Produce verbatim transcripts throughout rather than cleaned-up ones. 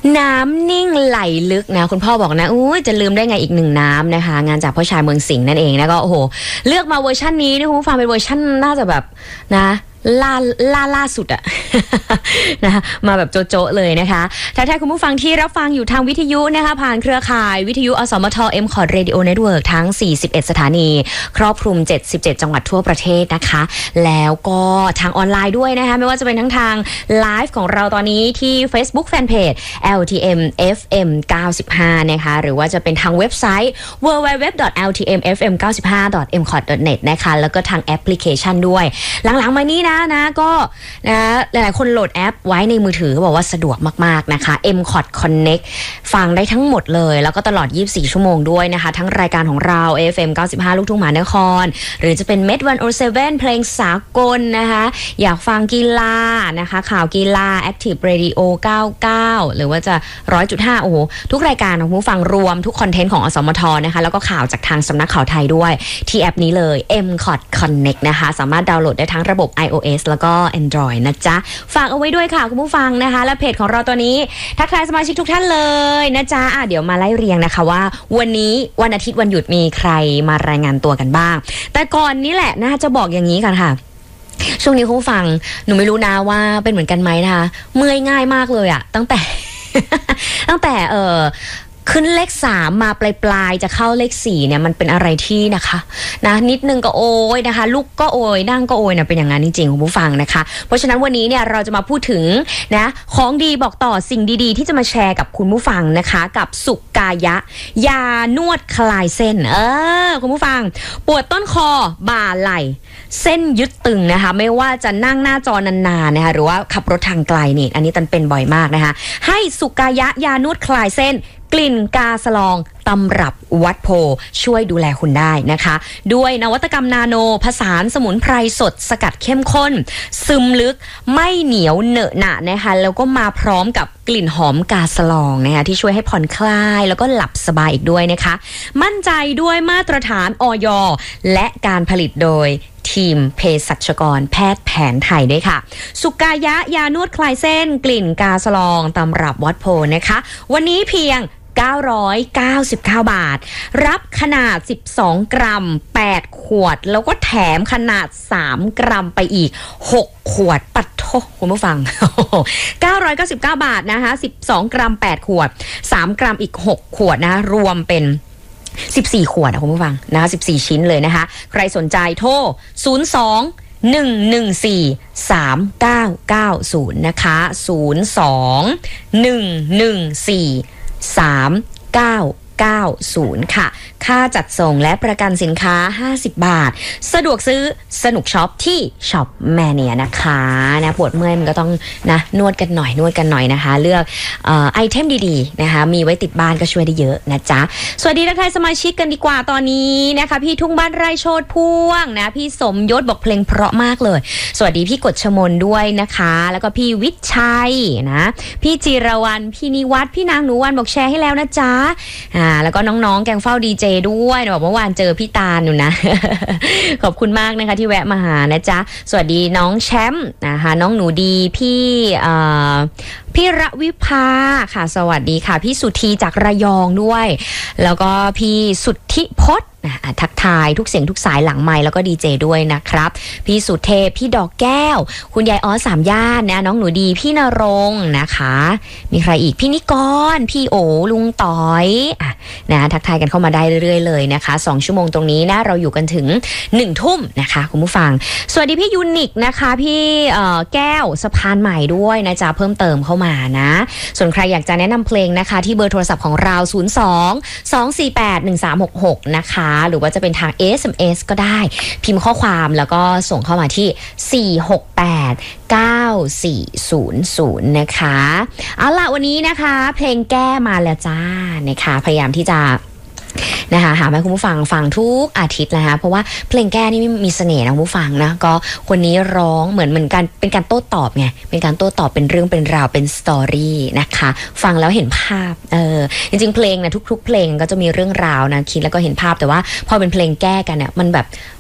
น้ำนิ่งไหลลึกนะคุณพ่อบอกนะอุ้ยจะลืมได้ไงอีกหนึ่งน้ำนะคะงานจากพ่อชายเมืองสิงห์นั่นเองนะก็โอ้โหเลือกมาเวอร์ชันนี้นี่คุณผู้ฟังเป็นเวอร์ชันน่าจะแบบนะล่าล่าล่าสุดอะ นะคะมาแบบโจ๊ะเลยนะคะทักทายคุณผู้ฟังที่รับฟังอยู่ทางวิทยุนะคะผ่านเครือข่ายวิทยุอสมท เอ็ม คอร์ด Radio Network ทั้งสี่สิบเอ็ดสถานีครอบคลุมเจ็ดสิบเจ็ดจังหวัดทั่วประเทศนะคะแล้วก็ทางออนไลน์ด้วยนะคะไม่ว่าจะเป็นทั้งทางไลฟ์ของเราตอนนี้ที่ Facebook Fanpage แอล ที เอ็ม เอฟ เอ็ม เก้าสิบห้านะคะหรือว่าจะเป็นทางเว็บไซต์ ดับเบิลยู ดับเบิลยู ดับเบิลยู ดอท แอล ที เอ็ม เอฟ เอ็ม เก้าสิบห้า ดอท เอ็ม คอร์ด ดอท เน็ต นะคะแล้วก็ทางแอปพลิเคชันด้วยหลังๆมานี้นะนะก็นะหลายๆคนโหลดแอปไว้ในมือถือบอกว่าสะดวกมากๆนะคะ เอ็ม คอร์ด Connect ฟังได้ทั้งหมดเลยแล้วก็ตลอดยี่สิบสี่ชั่วโมงด้วยนะคะทั้งรายการของเรา เอ เอฟ เอ็ม เก้าสิบห้า ลูกทุ่งมหานครหรือจะเป็น เมท หนึ่งศูนย์เจ็ด เพลงสากลนะคะอยากฟังกีฬานะคะข่าวกีฬา Active Radio เก้าสิบเก้าหรือว่าจะ หนึ่งร้อยจุดห้า โอ้โหทุกรายการของผู้ฟังรวมทุกคอนเทนต์ของอสมทนะคะแล้วก็ข่าวจากทางสำนักข่าวไทยด้วยที่แอปนี้เลย เอ็ม คอร์ด Connect นะคะสามารถดาวน์โหลดได้ทั้งระบบ iOS แล้วก็ Android นะจ๊ะฝากเอาไว้ด้วยค่ะคุณผู้ฟังนะคะและเพจของเราตัวนี้ทักทายสมาชิกทุกท่านเลยนะจ๊ะอ่ะเดี๋ยวมาไล่เรียงนะคะว่าวันนี้วันอาทิตย์วันหยุดมีใครมารายงานตัวกันบ้างแต่ก่อนนี้แหละนะจะบอกอย่างนี้กันค่ะช่วงนี้คุณผู้ฟังหนูไม่รู้นะว่าเป็นเหมือนกันไหมนะคะเมื่อยง่ายมากเลยอะตั้งแต่ ตั้งแต่เออขึ้นเลขสามมาปลายๆจะเข้าเลขสี่เนี่ยมันเป็นอะไรที่นะคะนะนิดนึงก็โอยนะคะลุกก็โอยนั่งก็โอยนะเป็นอย่างนั้นจริงๆคุณผู้ฟังนะคะเพราะฉะนั้นวันนี้เนี่ยเราจะมาพูดถึงนะของดีบอกต่อสิ่งดีๆที่จะมาแชร์กับคุณผู้ฟังนะคะกับสุกายะยานวดคลายเส้นเออคุณผู้ฟังปวดต้นคอบ่าไหล่เส้นยึดตึงนะคะไม่ว่าจะนั่งหน้าจอนานๆนะคะหรือว่าขับรถทางไกลนี่อันนี้ตันเป็นบ่อยมากนะคะให้สุกายะยานวดคลายเส้นกลิ่นกาสลองตำรับวัดโพช่วยดูแลคุณได้นะคะด้วยนวัตกรรมนาโนผสานสมุนไพรสดสกัดเข้มข้นซึมลึกไม่เหนียวเหนอะหนะนะคะแล้วก็มาพร้อมกับกลิ่นหอมกาสลองนะคะที่ช่วยให้ผ่อนคลายแล้วก็หลับสบายอีกด้วยนะคะมั่นใจด้วยมาตรฐานอย.และการผลิตโดยทีมเภสัชกรแพทย์แผนไทยด้วยค่ะสุกายะยานวดคลายเส้นกลิ่นกาสลองตำรับวัดโพนะคะวันนี้เพียงเก้าร้อยเก้าสิบเก้าบาทรับขนาดสิบสองกรัมแปดขวดแล้วก็แถมขนาดสามกรัมไปอีกหกขวดปัดโทคุณผู้ฟัง เก้าร้อยเก้าสิบเก้าบาทนะคะสิบสองกรัมแปดขวดสามกรัมอีกหกขวดนะรวมเป็นสิบสี่ขวดนะคุณผู้ฟังนะคะสิบสี่ชิ้นเลยนะคะใครสนใจโทรศูนย์ สอง หนึ่ง หนึ่ง สี่ สาม เก้า เก้า ศูนย์นะคะศูนย์ สอง หนึ่ง หนึ่ง สี่สาม เก้า เก้า ศูนย์ค่ะค่าจัดส่งและประกันสินค้าห้าสิบบาทสะดวกซื้อสนุกช็อปที่ช็อปแมเนียนะคะนะปวดเมื่อยมันก็ต้องนะนวดกันหน่อยนวดกันหน่อยนะคะเลือกเอ่อไอเทมดีๆนะคะมีไว้ติดบ้านก็ช่วยได้เยอะนะจ๊ะสวัสดีทักทายสมาชิกกันดีกว่าตอนนี้นะคะพี่ทุ่งบ้านไร่โชติพ่วงนะพี่สมยศบอกเพลงเพราะมากเลยสวัสดีพี่กฎชมนด้วยนะคะแล้วก็พี่วิชัยนะพี่จิรวรรณพี่นิวัฒน์พี่นางหนูวันบอกแชร์ให้แล้วนะจ๊ะอ่าแล้วก็น้องๆแกงเฝ้าดีเจด้วยบอกเมื่อวานเจอพี่ตาลอยู่นะ ขอบคุณมากนะคะที่แวะมาหานะจ๊ะสวัสดีน้องแชมป์นะคะน้องหนูดีพี่เอ่อพี่ระวิภาค่ะสวัสดีค่ะพี่สุธีจากระยองด้วยแล้วก็พี่สุทธิพจน์ทักทายทุกเสียงทุกสายหลังไมค์แล้วก็ดีเจด้วยนะครับพี่สุเทพพี่ดอกแก้วคุณยายอ้อสามย่านนะน้องหนูดีพี่นรงค์นะคะมีใครอีกพี่นิกรพี่โอลุงต้อยอ่ะนะทักทายกันเข้ามาได้เรื่อยๆเลยนะคะสองชั่วโมงตรงนี้นะเราอยู่กันถึงหนึ่งทุ่มนะคะคุณผู้ฟังสวัสดีพี่ยูนิคนะคะพี่เอ่อแก้วสะพานใหม่ด้วยนะจ๊ะเพิ่มเติมเข้ามานะส่วนใครอยากจะแนะนำเพลงนะคะที่เบอร์โทรศัพท์ของเราศูนย์ สอง สอง สี่ แปด หนึ่ง สาม หก หกนะคะหรือว่าจะเป็นทาง เอส เอ็ม เอส ก็ได้พิมพ์ข้อความแล้วก็ส่งเข้ามาที่สี่ หก แปด เก้า สี่ ศูนย์ ศูนย์นะคะเอาล่ะวันนี้นะคะเพลงแก้มาแล้วจ้านะคะพยายามที่จะนะคะหาให้คุณผู้ฟังฟังทุกอาทิตย์นะคะเพราะว่าเพลงแก้นี่มีเสน่ห์นะคุณผู้ฟังนะก็คนนี้ร้องเหมือนเหมือนกันเป็นการโต้ตอบไงเป็นการโต้ตอบเป็นเรื่องเป็นราวเป็นสตอรี่นะคะฟังแล้วเห็นภาพเออจริงๆเพลงนะทุกๆเพลงก็จะมีเรื่องราวนะคิดแล้วก็เห็นภาพแต่ว่าพอเป็นเพลงแก้กันเนี่ยมันแบบ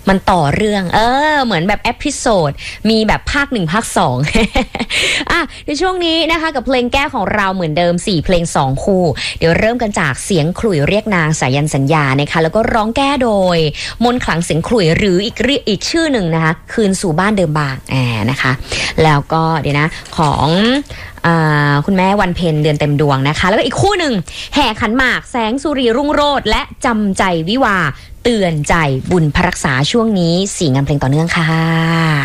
มันต่อเรื่องเออเหมือนแบบเอพิโซดมีแบบภาคหนึ่งภาคสอง อ่ะในช่วงนี้นะคะกับเพลงแก้ของเราเหมือนเดิมสี่เพลงสองคู่เดี๋ยวเริ่มกันจากเสียงขลุ่ยเรียกนางสายันสัญญานะคะแล้วก็ร้องแก้โดยมนต์ขลังเสียงขลุ่ยหรืออีกอีกชื่อหนึ่งนะคะคืนสู่บ้านเดิมบางแอบนะคะแล้วก็เดี๋ยวนะของคุณแม่วันเพ็ญเดือนเต็มดวงนะคะแล้วก็อีกคู่หนึ่งแห่ขันหมากแสงสุรีรุ่งโรจน์และจำใจวิวาเตือนใจบุญพระรักษาช่วงนี้สี่งานเพลงต่อเนื่องค่ะ